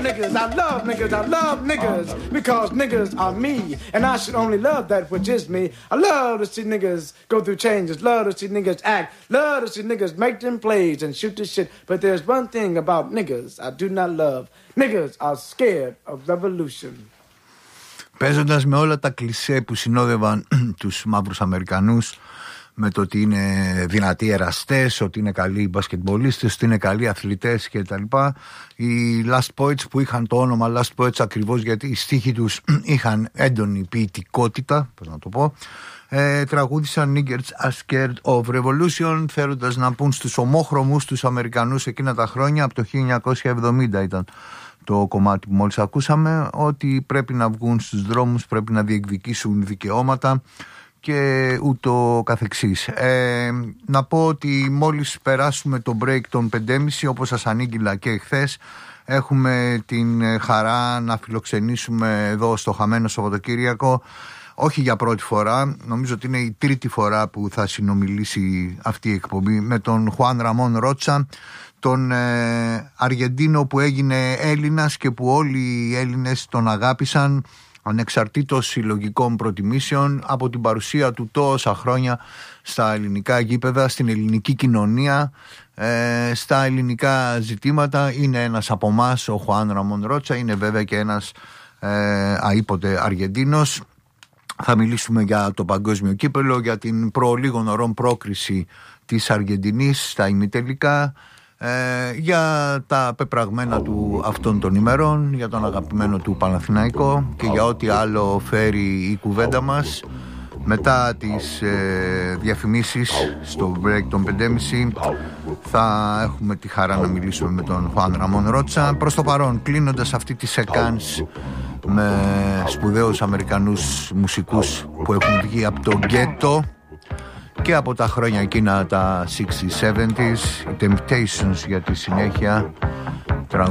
niggas, I love niggas, I love niggas, because niggas are me, and I should only love that which is me. I love to see niggas go through changes, love to see niggas act, love to see niggas make them plays and shoot the shit. But there's one thing about niggas I do not love. Niggas are scared of revolution. Παίζοντας με όλα τα κλισέ που συνόδευαν τους μαύρους Αμερικανούς, με το ότι είναι δυνατοί εραστές, ότι είναι καλοί μπασκετμπολίστες, ότι είναι καλοί αθλητές κτλ. Οι Last Poets, που είχαν το όνομα Last Poets ακριβώς γιατί οι στίχοι τους είχαν έντονη ποιητικότητα, πώς να το πω, τραγούδισαν Niggers are scared of revolution, θέλοντας να πούν στους ομόχρωμους τους Αμερικανούς εκείνα τα χρόνια, από το 1970 ήταν το κομμάτι που μόλις ακούσαμε, ότι πρέπει να βγουν στους δρόμους, πρέπει να διεκδικήσουν δικαιώματα και ούτω καθεξής. Να πω ότι μόλις περάσουμε το break των 5.30, όπως σας ανήγγειλα και χθες, έχουμε την χαρά να φιλοξενήσουμε εδώ στο Χαμένο Σαββατοκύριακο, όχι για πρώτη φορά, νομίζω ότι είναι η τρίτη φορά που θα συνομιλήσει αυτή η εκπομπή, με τον Χουάν Ραμόν Ρότσα, τον Αργεντίνο που έγινε Έλληνας και που όλοι οι Έλληνες τον αγάπησαν, ανεξαρτήτως συλλογικών προτιμήσεων, από την παρουσία του τόσα χρόνια στα ελληνικά γήπεδα, στην ελληνική κοινωνία, στα ελληνικά ζητήματα. Είναι ένας από εμάς ο Χουάν Ραμόν Ρότσα, είναι βέβαια και ένας αήποτε Αργεντίνος. Θα μιλήσουμε για το παγκόσμιο κύπελλο, για την προ λίγων ωρών πρόκριση της Αργεντινής στα ημιτελικά, για τα πεπραγμένα του αυτών των ημερών, για τον αγαπημένο του Παναθηναϊκό και για ό,τι άλλο φέρει η κουβέντα μας. Μετά τις διαφημίσεις στο break των 5.30 θα έχουμε τη χαρά να μιλήσουμε με τον Χουάν Ραμόν Ρότσα. Προς το παρόν, κλείνοντας αυτή τη σεκάνς με σπουδαίους Αμερικανούς μουσικούς που έχουν βγει από το γκέτο και από τα χρόνια εκείνα τα 60s, 70s, οι Temptations για τη συνέχεια,